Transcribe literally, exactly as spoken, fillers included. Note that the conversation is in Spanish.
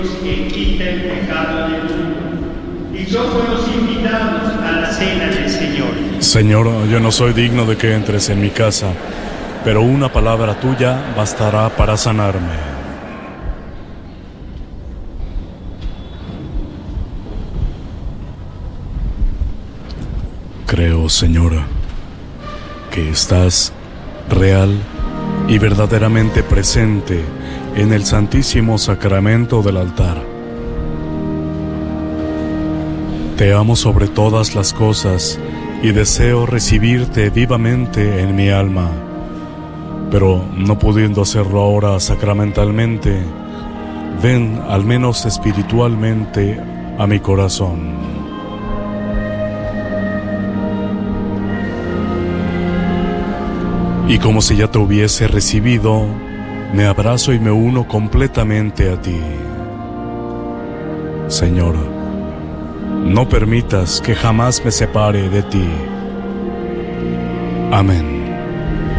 que quita el pecado del mundo. Y yo fuimos invitados a la cena del Señor. Señor, yo no soy digno de que entres en mi casa, pero una palabra tuya bastará para sanarme. Creo, Señor, que estás real y verdaderamente presente en el Santísimo Sacramento del altar. Te amo sobre todas las cosas y deseo recibirte vivamente en mi alma, pero no pudiendo hacerlo ahora sacramentalmente, ven al menos espiritualmente a mi corazón. Y como si ya te hubiese recibido, me abrazo y me uno completamente a ti. Señor, no permitas que jamás me separe de ti. Amén.